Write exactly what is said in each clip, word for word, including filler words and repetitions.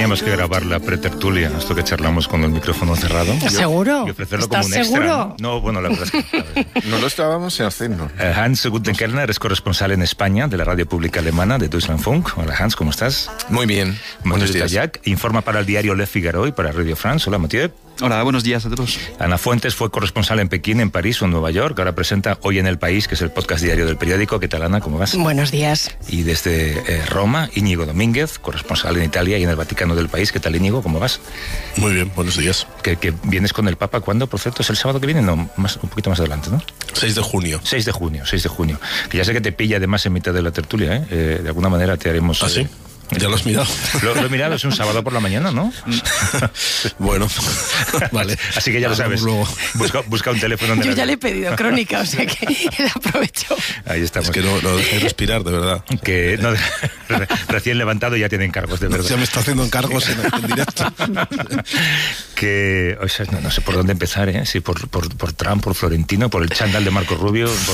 tenemos que grabar la pretertulia, esto que charlamos con el micrófono cerrado. ¿Seguro? Y ofrecerlo ¿Estás como un seguro? extra. ¿no? no, bueno, la verdad es que... No lo estábamos haciendo. Uh, Hans Guttenkellner es corresponsal en España de la radio pública alemana de Deutschlandfunk. Hola Hans, ¿cómo estás? Muy bien. Buenos días. Jack informa para el diario Le Figaro y para Radio France. Hola Mathieu. Hola, buenos días a todos. Ana Fuentes fue corresponsal en Pekín, en París o en Nueva York. Ahora presenta Hoy en el País, que es el podcast diario del periódico. ¿Qué tal, Ana? ¿Cómo vas? Buenos días. Y desde eh, Roma, Íñigo Domínguez, corresponsal en Italia y en el Vaticano del País. ¿Qué tal, Íñigo? ¿Cómo vas? Muy bien, buenos días. Que, que vienes con el Papa, ¿cuándo? Por cierto, ¿es el sábado que viene? No, más, un poquito más adelante, ¿no? seis de junio. seis de junio, seis de junio. Que ya sé que te pilla además en mitad de la tertulia, ¿eh? eh de alguna manera te haremos... ¿Ah, sí? Eh, ¿Ya lo has mirado? Lo, lo he mirado, es un sábado por la mañana, ¿no? Bueno, vale. Así que ya lo sabes. Busca, busca un teléfono. Yo la... ya le he pedido crónica, o sea que aprovecho. Ahí estamos. Es que no, no dejé respirar, de verdad. Que no, recién levantado ya tiene encargos, de verdad. Ya me está haciendo encargos en, en directo. Que, o sea, no, no sé por dónde empezar, ¿eh? Si por, por, por Trump, por Florentino, por el chándal de Marco Rubio, por...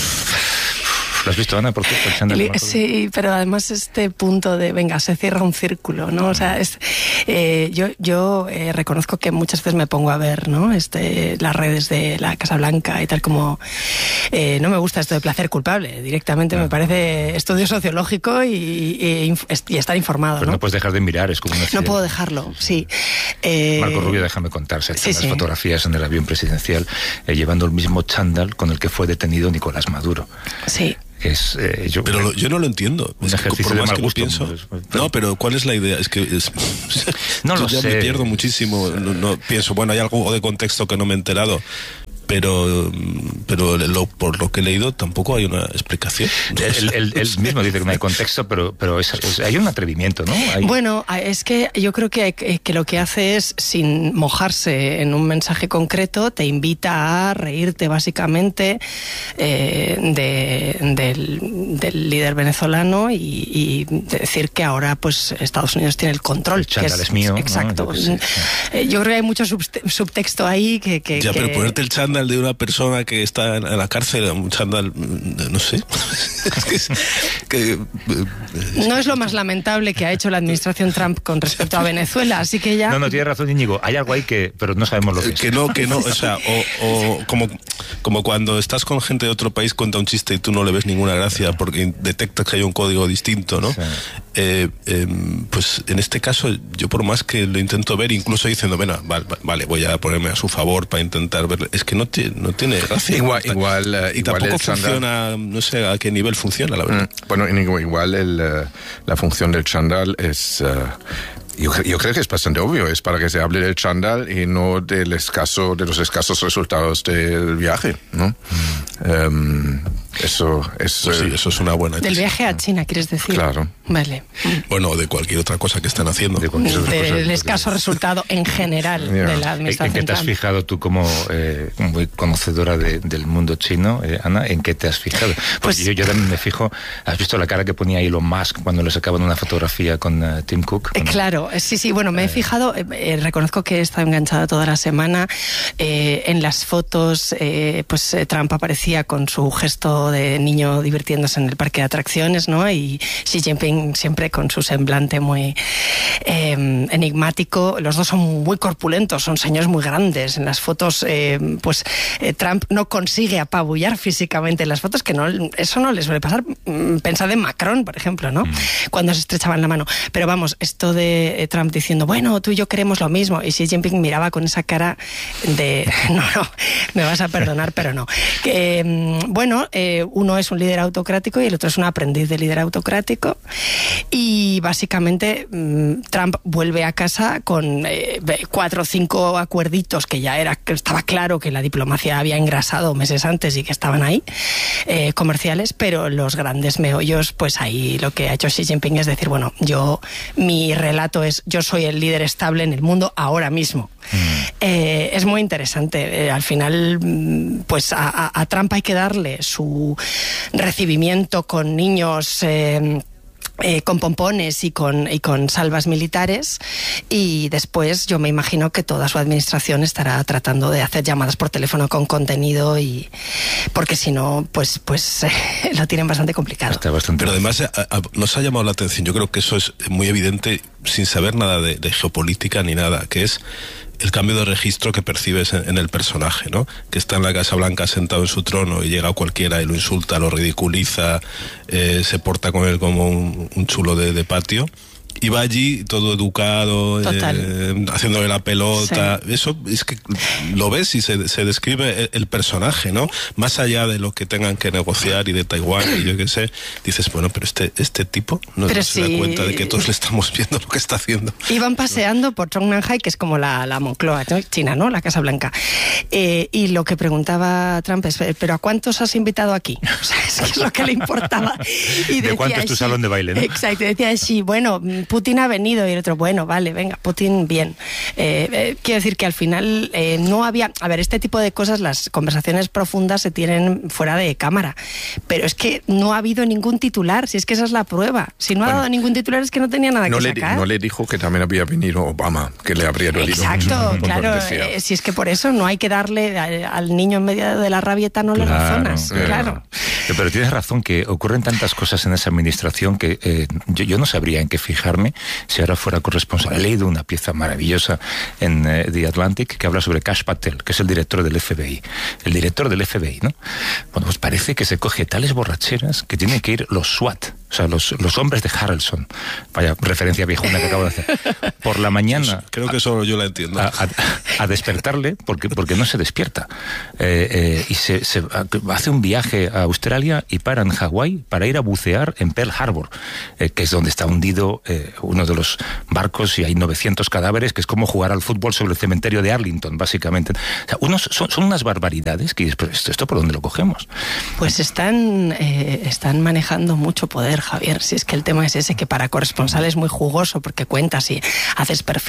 ¿Lo has visto, Ana, por cierto? El chándal de Marco Rubio? Sí, pero además este punto de, venga, se cierra un círculo, ¿no? O sea, es, eh, yo, yo eh, reconozco que muchas veces me pongo a ver, ¿no? Este, las redes de la Casa Blanca y tal, como eh, no me gusta esto de placer culpable, directamente. Ah. Me parece estudio sociológico y, y, y estar informado, Pero ¿no? no puedes dejar de mirar, es como una... No puedo dejarlo, sí. Eh, Marco Rubio, déjame contar, se echan sí, las sí. fotografías en el avión presidencial eh, llevando el mismo chándal con el que fue detenido Nicolás Maduro. Sí. Es, eh, yo, pero lo, yo no lo entiendo. Un es ejercicio que, de mal gusto. Pienso, pues, pero, no, pero ¿cuál es la idea? Es que es, no yo lo ya sé. me pierdo muchísimo. No, no, pienso, bueno, hay algo de contexto que no me he enterado. Pero, pero lo, por lo que he leído tampoco hay una explicación. Él, él, él mismo dice que no hay contexto, pero, pero es, es, hay un atrevimiento, ¿no? Hay... Bueno, es que yo creo que, que lo que hace es, sin mojarse en un mensaje concreto, te invita a reírte básicamente eh, de, del, del líder venezolano y, y decir que ahora pues Estados Unidos tiene el control. El chándal que es, es mío. Exacto. ¿No? Yo, sí, sí. Yo creo que hay mucho subtexto ahí que... que ya, que... pero ponerte el chándal de una persona que está en la cárcel, un chándal, no sé. es que, no es lo más lamentable que ha hecho la administración Trump con respecto a Venezuela, así que ya... No, no, tienes razón, Íñigo. Hay algo ahí que... pero no sabemos lo que es. Que no, que no, o sea, o, o como, como cuando estás con gente de otro país, cuenta un chiste y tú no le ves ninguna gracia porque detectas que hay un código distinto, ¿no? Sí. Eh, eh, pues en este caso, yo por más que lo intento ver, incluso diciendo, bueno, vale, vale, voy a ponerme a su favor para intentar ver, es que no, te, no tiene gracia. Igual, igual, uh, y igual tampoco el chándal... funciona, no sé a qué nivel funciona, la verdad. Mm, bueno, igual el, uh, la función del chándal es... Uh, Yo, yo creo que es bastante obvio, es para que se hable del chándal y no del escaso, de los escasos resultados del viaje, ¿no? Mm. Um, eso es... Pues sí, eso es una buena... Del viaje a China, ¿quieres decir? Claro. Vale. Bueno, de cualquier otra cosa que están haciendo. De Del escaso resultado en general yeah. de la administración. ¿En qué te has fijado tú como eh, muy conocedora de, del mundo chino, eh, Ana? ¿En qué te has fijado? Porque pues, yo, yo también me fijo... ¿Has visto la cara que ponía Elon Musk cuando le sacaban una fotografía con uh, Tim Cook? Eh, claro, sí, sí, bueno, me he fijado, eh, reconozco que he estado enganchada toda la semana. Eh, en las fotos, eh, pues eh, Trump aparecía con su gesto de niño divirtiéndose en el parque de atracciones, ¿no? Y Xi Jinping siempre con su semblante muy eh, enigmático. Los dos son muy corpulentos, son señores muy grandes. En las fotos, eh, pues eh, Trump no consigue apabullar físicamente en las fotos, que no, eso no les suele pasar. Pensad en Macron, por ejemplo, ¿no? Mm. Cuando se estrechaban la mano. Pero vamos, esto de eh, Trump diciendo, bueno, tú y yo queremos lo mismo, y Xi Jinping miraba con esa cara de, no, no, me vas a perdonar, pero no. Que, bueno, eh, uno es un líder autocrático y el otro es un aprendiz de líder autocrático, y básicamente Trump vuelve a casa con eh, cuatro o cinco acuerditos que ya era, que estaba claro que la diplomacia había engrasado meses antes y que estaban ahí, eh, comerciales, pero los grandes meollos, pues ahí lo que ha hecho Xi Jinping es decir, bueno, yo, mi relato es, yo soy el líder estable en el mundo ahora mismo. Mm. Eh, es muy interesante. Eh, al final, pues a, a, a Trump hay que darle su recibimiento con niños... Eh, Eh, con pompones y con, y con salvas militares, y después yo me imagino que toda su administración estará tratando de hacer llamadas por teléfono con contenido, y porque si no, pues, pues eh, lo tienen bastante complicado. Está bastante Pero además a, a, nos ha llamado la atención, yo creo que eso es muy evidente, sin saber nada de, de geopolítica ni nada, que es el cambio de registro que percibes en, en el personaje, ¿no? Que está en la Casa Blanca sentado en su trono y llega cualquiera y lo insulta, lo ridiculiza, eh, se porta con él como un, un chulo de, de patio. Y va allí todo educado, eh, haciéndole la pelota. Sí. Eso es que lo ves y se, se describe el, el personaje, ¿no? Más allá de lo que tengan que negociar y de Taiwán y yo qué sé, dices, bueno, pero este este tipo no, no se sí. da cuenta de que todos le estamos viendo lo que está haciendo. Iban paseando por Zhongnanhai, que es como la, la Moncloa, ¿no? China, ¿no? La Casa Blanca. Eh, y lo que preguntaba Trump es, ¿pero a cuántos has invitado aquí? O sea, es que es lo que le importaba. Y decía, ¿de cuánto es tu sí, salón de baile, no? Exacto, decía, sí, bueno, Putin ha venido, y el otro, bueno, vale, venga, Putin, bien. Eh, eh, quiero decir que al final eh, no había... A ver, este tipo de cosas, las conversaciones profundas se tienen fuera de cámara, pero es que no ha habido ningún titular, si es que esa es la prueba. Si no bueno, ha dado ningún titular es que no tenía nada no que le, sacar. No le dijo que también había venido Obama, que le abrieron el hilo. Exacto, claro, eh, si es que por eso no hay que darle a, al niño en medio de la rabieta, no claro, le razonas, claro. claro. Pero tienes razón que ocurren tantas cosas en esa administración que eh, yo, yo no sabría en qué fijarme si ahora fuera corresponsal. He leído una pieza maravillosa en eh, The Atlantic que habla sobre Kash Patel, que es el director del F B I. El director del F B I, ¿no? Bueno, pues parece que se coge tales borracheras que tienen que ir los SWAT, o sea, los, los hombres de Harrelson. Vaya referencia viejuna que acabo de hacer. Por la mañana... Creo que solo yo la entiendo. A, a, a despertarle porque, porque no se despierta. Eh, eh, y se, se hace un viaje a Australia y para en Hawái para ir a bucear en Pearl Harbor, eh, que es donde está hundido eh, uno de los barcos y hay novecientos cadáveres, que es como jugar al fútbol sobre el cementerio de Arlington, básicamente. O sea, unos, son, son unas barbaridades que dices, pero esto, ¿esto por dónde lo cogemos? Pues están, eh, están manejando mucho poder, Javier. Si es que el tema es ese, que para corresponsal es muy jugoso porque cuentas y haces perfil